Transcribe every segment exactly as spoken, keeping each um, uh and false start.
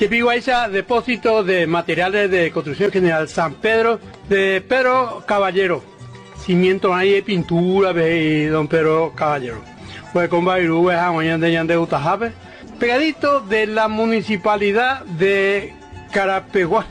Chepiguaycha, depósito de materiales de construcción general San Pedro, de Pedro Caballero. Cimiento ahí de pintura, de don Pedro Caballero. Pues con Bairú, de Utajabe. Pegadito de la municipalidad de Carapeguá.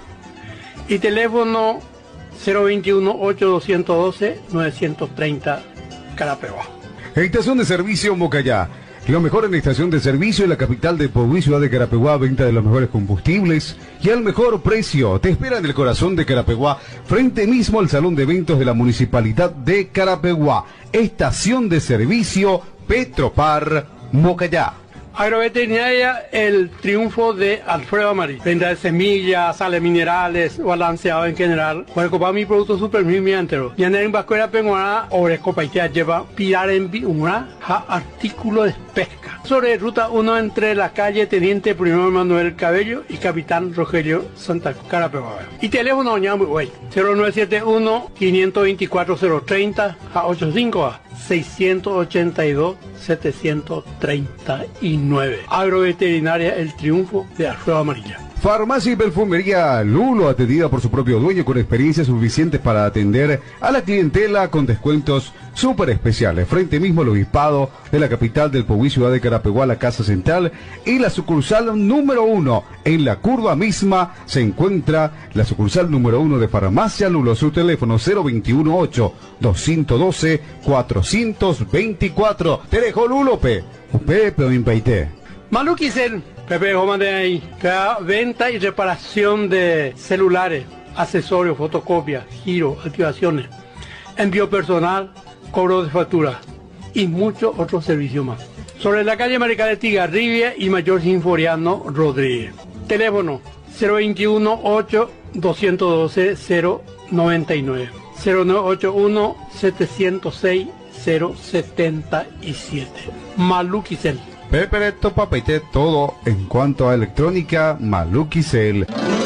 Y teléfono cero veintiuno, ocho doscientos doce, novecientos treinta, Carapeguá. Estación de servicio Mocayá. Lo mejor en la estación de servicio en la capital de Puebla, ciudad de Carapeguá, venta de los mejores combustibles y al mejor precio. Te espera en el corazón de Carapeguá, frente mismo al salón de eventos de la municipalidad de Carapeguá. Estación de servicio Petropar Mocayá. Agroveterinaria El Triunfo de Alfredo Amarillo. Venta de semillas, sales minerales, balanceado en general. Puede comprar mi producto super mi entero. Y en el Vascuera Penguana, Oresco Paitea lleva pilar en una artículo de pesca. Sobre ruta uno entre la calle Teniente Primero Manuel Cabello y Capitán Rogelio Santa Carapeguá. Y teléfono cero nueve siete uno, cinco dos cuatro, cero tres cero a ochenta y cinco a seiscientos ochenta y dos, setecientos treinta y nueve. Agroveterinaria El Triunfo de Alfredo Amarilla. Farmacia y perfumería Lulo, atendida por su propio dueño con experiencia suficiente para atender a la clientela con descuentos súper especiales. Frente mismo al obispado de la capital del Puebla, ciudad de Carapeguá, la Casa Central y la sucursal número uno. En la curva misma se encuentra la sucursal número uno de Farmacia Lulo. Su teléfono cero veintiuno, ocho doscientos doce, cuatrocientos veinticuatro. Te dejo Lulo, pe. Upe, pe, impaité. Maluquicel, Pepe Joma de ahí, que da venta y reparación de celulares, accesorios, fotocopias, giro, activaciones, envío personal, cobro de factura y muchos otros servicios más. Sobre la calle Maricá Tigarribia y Mayor Sinforiano Rodríguez. Teléfono cero veintiuno, ocho doscientos doce, cero noventa y nueve, cero nueve ocho uno, setecientos seis, cero setenta y siete. Maluquicel. Pepe Topa Paité, todo en cuanto a electrónica Maluquicel.